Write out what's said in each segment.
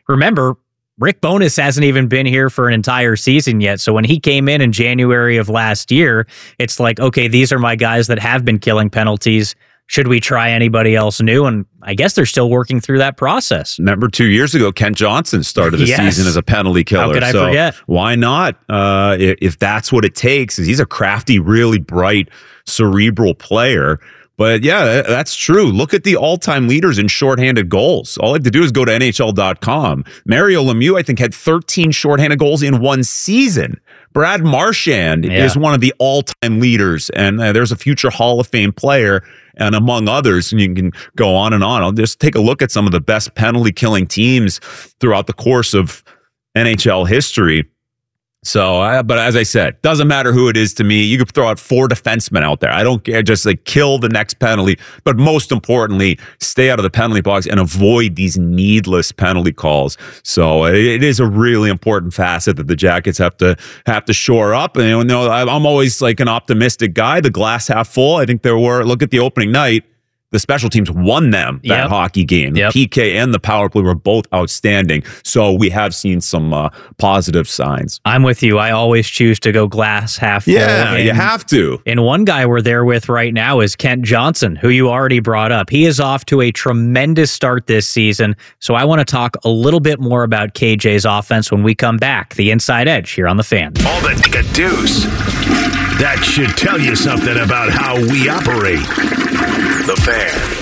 remember, Rick Bowness hasn't even been here for an entire season yet. So when he came in January of last year, it's like, okay, these are my guys that have been killing penalties. Should we try anybody else new? And I guess they're still working through that process. Remember 2 years ago, Kent Johnson started the season as a penalty killer. How could I forget? Why not? If that's what it takes, he's a crafty, really bright, cerebral player. But yeah, that's true. Look at the all-time leaders in shorthanded goals. All I have to do is go to NHL.com. Mario Lemieux, I think, had 13 shorthanded goals in one season. Brad Marchand is one of the all-time leaders, and there's a future Hall of Fame player, and among others, and you can go on and on. I'll just take a look at some of the best penalty-killing teams throughout the course of NHL history. So, but as I said, doesn't matter who it is to me. You could throw out 4 defensemen out there. I don't care. Just like kill the next penalty. But most importantly, stay out of the penalty box and avoid these needless penalty calls. So it is a really important facet that the Jackets have to shore up. And you know, I'm always like an optimistic guy. The glass half full. I think look at the opening night. The special teams won them that hockey game. The PK and the power play were both outstanding. So we have seen some positive signs. I'm with you. I always choose to go glass half full. Yeah, you have to. And one guy we're there with right now is Kent Johnson, who you already brought up. He is off to a tremendous start this season. So I want to talk a little bit more about KJ's offense when we come back. The Inside Edge here on The Fan. All that like a deuce. That should tell you something about how we operate. The Fan.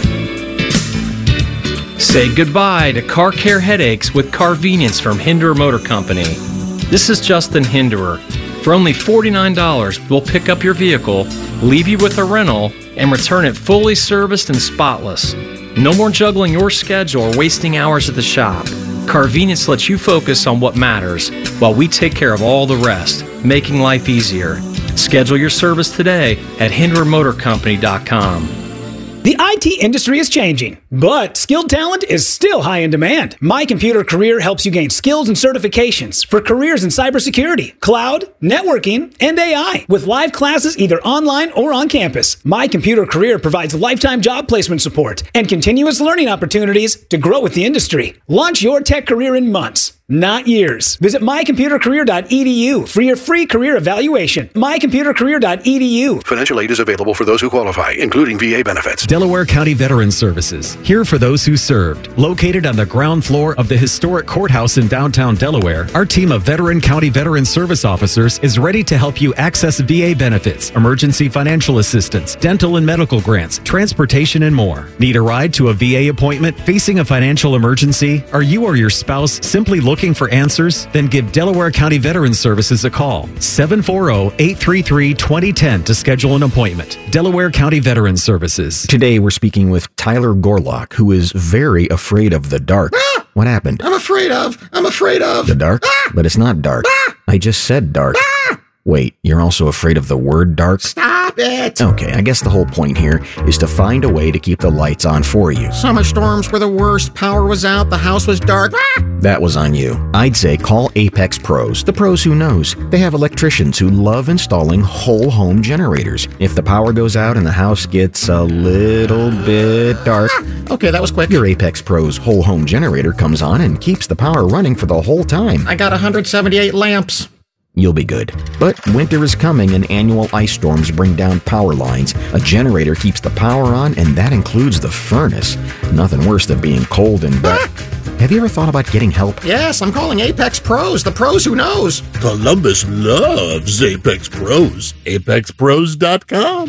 Say goodbye to car care headaches with Carvenience from Hinderer Motor Company. This is Justin Hinderer. For only $49, we'll pick up your vehicle, leave you with a rental, and return it fully serviced and spotless. No more juggling your schedule or wasting hours at the shop. Carvenience lets you focus on what matters while we take care of all the rest, making life easier. Schedule your service today at HindererMotorCompany.com. The IT industry is changing, but skilled talent is still high in demand. My Computer Career helps you gain skills and certifications for careers in cybersecurity, cloud, networking, and AI, with live classes either online or on campus. My Computer Career provides lifetime job placement support and continuous learning opportunities to grow with the industry. Launch your tech career in months, not years. Visit mycomputercareer.edu for your free career evaluation. mycomputercareer.edu. Financial aid is available for those who qualify, including VA benefits. Delaware County Veterans Services, here for those who served. Located on the ground floor of the historic courthouse in downtown Delaware, our team of Veteran County Veteran Service officers is ready to help you access VA benefits, emergency financial assistance, dental and medical grants, transportation, and more. Need a ride to a VA appointment? Facing a financial emergency? Are you or your spouse simply looking for answers? Then give Delaware County Veterans Services a call. 740-833-2010 to schedule an appointment. Delaware County Veterans Services. Today we're speaking with Tyler Gorlock, who is very afraid of the dark. What happened? I'm afraid of the dark? But it's not dark. I just said dark. Wait, you're also afraid of the word dark? Stop it! Okay, I guess the whole point here is to find a way to keep the lights on for you. Summer storms were the worst. Power was out. The house was dark. That was on you. I'd say call Apex Pros, the pros who knows. They have electricians who love installing whole home generators. If the power goes out and the house gets a little bit dark, okay, that was quick. Your Apex Pros whole home generator comes on and keeps the power running for the whole time. I got 178 lamps. You'll be good. But winter is coming and annual ice storms bring down power lines. A generator keeps the power on, and that includes the furnace. Nothing worse than being cold and wet. Have you ever thought about getting help? Yes, I'm calling Apex Pros, the pros who knows. Columbus loves Apex Pros. ApexPros.com.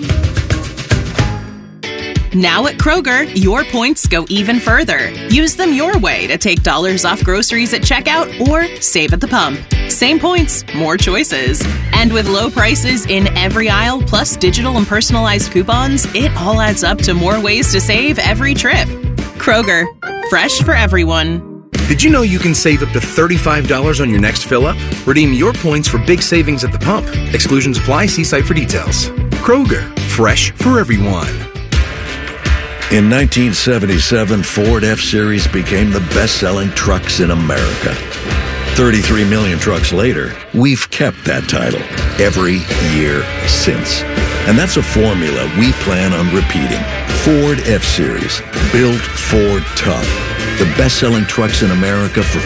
Now at Kroger, your points go even further. Use them your way to take dollars off groceries at checkout or save at the pump. Same points, more choices. And with low prices in every aisle, plus digital and personalized coupons, it all adds up to more ways to save every trip. Kroger, fresh for everyone. Did you know you can save up to $35 on your next fill-up? Redeem your points for big savings at the pump. Exclusions apply. See site for details. Kroger, fresh for everyone. In 1977, Ford F-Series became the best-selling trucks in America. 33 million trucks later, we've kept that title every year since. And that's a formula we plan on repeating. Ford F-Series, built Ford tough. The best-selling trucks in America for